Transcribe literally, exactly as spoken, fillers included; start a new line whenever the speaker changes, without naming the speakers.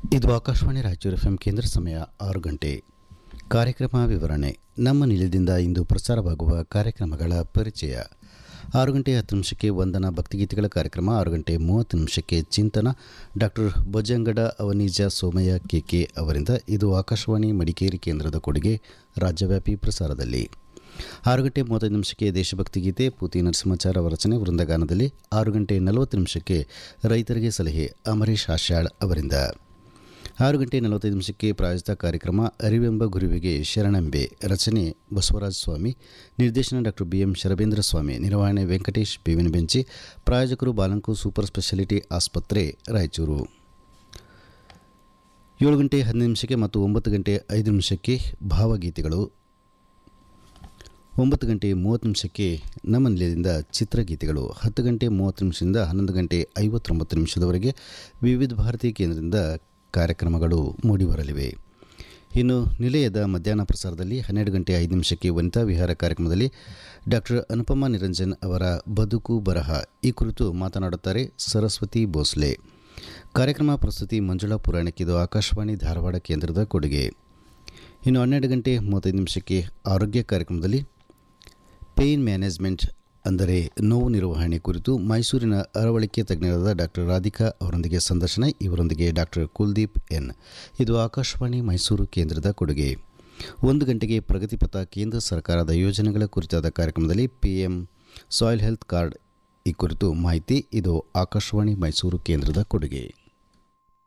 ಇದು Akashvani Raichur F M ಕೇಂದ್ರ ಸಮಯ ಆರು ಗಂಟೆ. ಕಾರ್ಯಕ್ರಮ ವಿವರಣೆ. ನಮ್ಮ ನಿಲಯದಿಂದ ಇಂದು ಪ್ರಸಾರವಾಗುವ ಕಾರ್ಯಕ್ರಮಗಳ ಪರಿಚಯ. ಆರು ಗಂಟೆ ಹತ್ತು ನಿಮಿಷಕ್ಕೆ ವಂದನಾ ಭಕ್ತಿಗೀತೆಗಳ ಕಾರ್ಯಕ್ರಮ. ಆರು ಗಂಟೆ ಮೂವತ್ತು ನಿಮಿಷಕ್ಕೆ ಚಿಂತನ doctor ಭೊಜಂಗಡ Avanija Somaiah K K ಅವರಿಂದ. ಇದು ಆಕಾಶವಾಣಿ ಮಡಿಕೇರಿ ಕೇಂದ್ರದ ಕೊಡುಗೆ, ರಾಜ್ಯವ್ಯಾಪಿ ಪ್ರಸಾರದಲ್ಲಿ. ಆರು ಗಂಟೆ ಮೂವತ್ತೈದು ನಿಮಿಷಕ್ಕೆ ದೇಶಭಕ್ತಿ ಗೀತೆ ಪೂತಿ ನರಸಿಂಹಾಚಾರ್ ಅವರ ರಚನೆ ವೃಂದಗಾನದಲ್ಲಿ. ಆರು ಗಂಟೆ ನಲವತ್ತು ನಿಮಿಷಕ್ಕೆ ರೈತರಿಗೆ ಸಲಹೆ ಅಮರೇಶ್ ಆಶಾಳ್ ಅವರಿಂದ. ಆರು ಗಂಟೆ ನಲವತ್ತೈದು ನಿಮಿಷಕ್ಕೆ ಪ್ರಾಯೋಜಿತ ಕಾರ್ಯಕ್ರಮ ಅರಿವೆಂಬ ಗುರುವಿಗೆ ಶರಣೆಂಬೆ, ರಚನೆ ಬಸವರಾಜ ಸ್ವಾಮಿ, ನಿರ್ದೇಶನ ಡಾಕ್ಟರ್ ಬಿ ಎಂ ಶರಬೇಂದ್ರ ಸ್ವಾಮಿ, ನಿರ್ವಹಣೆ ವೆಂಕಟೇಶ್ ಬೇವಿನ ಬೆಂಚಿ, ಪ್ರಾಯೋಜಕರು ಬಾಲಂಕು ಸೂಪರ್ ಸ್ಪೆಷಾಲಿಟಿ ಆಸ್ಪತ್ರೆ ರಾಯಚೂರು. ಏಳು ಗಂಟೆ ಹದಿನೈದು ನಿಮಿಷಕ್ಕೆ ಮತ್ತು ಒಂಬತ್ತು ಗಂಟೆ ಐದು ನಿಮಿಷಕ್ಕೆ ಭಾವಗೀತೆಗಳು. ಒಂಬತ್ತು ಗಂಟೆ ಮೂವತ್ತು ನಿಮಿಷಕ್ಕೆ ನಮ್ಮ ನಿಲಯದಿಂದ ಚಿತ್ರಗೀತೆಗಳು. ಹತ್ತು ಗಂಟೆ ಮೂವತ್ತು ನಿಮಿಷದಿಂದ ಹನ್ನೊಂದು ಗಂಟೆ ಐವತ್ತೊಂಬತ್ತು ನಿಮಿಷದವರೆಗೆ ವಿವಿಧ ಭಾರತಿ ಕೇಂದ್ರದಿಂದ ಕಾರ್ಯಕ್ರಮಗಳು ಮೂಡಿಬರಲಿವೆ. ಇನ್ನು ನಿಲಯದ ಮಧ್ಯಾಹ್ನ ಪ್ರಸಾರದಲ್ಲಿ ಹನ್ನೆರಡು ಗಂಟೆ ಐದು ನಿಮಿಷಕ್ಕೆ ವನಿತಾ ವಿಹಾರ ಕಾರ್ಯಕ್ರಮದಲ್ಲಿ ಡಾಕ್ಟರ್ ಅನುಪಮಾ ನಿರಂಜನ್ ಅವರ ಬದುಕು ಬರಹ ಈ ಕುರಿತು ಮಾತನಾಡುತ್ತಾರೆ ಸರಸ್ವತಿ ಭೋಸ್ಲೆ. ಕಾರ್ಯಕ್ರಮ ಪ್ರಸ್ತುತಿ ಮಂಜುಳಾ ಪುರಾಣಿಕ್. ಇದು ಆಕಾಶವಾಣಿ ಧಾರವಾಡ ಕೇಂದ್ರದ ಕೊಡುಗೆ. ಇನ್ನು ಹನ್ನೆರಡು ಗಂಟೆ ಮೂವತ್ತೈದು ನಿಮಿಷಕ್ಕೆ ಆರೋಗ್ಯ ಕಾರ್ಯಕ್ರಮದಲ್ಲಿ ಪೇಯ್ನ್ ಮ್ಯಾನೇಜ್ಮೆಂಟ್ ಅಂದರೆ ನೋವು ನಿರ್ವಹಣೆ ಕುರಿತು ಮೈಸೂರಿನ ಅರವಳಿಕೆ ತಜ್ಞರಾದ ಡಾಕ್ಟರ್ ರಾಧಿಕಾ ಅವರೊಂದಿಗೆ ಸಂದರ್ಶನ. ಇವರೊಂದಿಗೆ ಡಾಕ್ಟರ್ ಕುಲ್ದೀಪ್ ಎನ್. ಇದು ಆಕಾಶವಾಣಿ ಮೈಸೂರು ಕೇಂದ್ರದ ಕೊಡುಗೆ. ಒಂದು ಗಂಟೆಗೆ ಪ್ರಗತಿಪಥ ಕೇಂದ್ರ ಸರ್ಕಾರದ ಯೋಜನೆಗಳ ಕುರಿತಾದ ಕಾರ್ಯಕ್ರಮದಲ್ಲಿ P M soil health card ಈ ಕುರಿತು ಮಾಹಿತಿ. ಇದು ಆಕಾಶವಾಣಿ ಮೈಸೂರು ಕೇಂದ್ರದ ಕೊಡುಗೆ.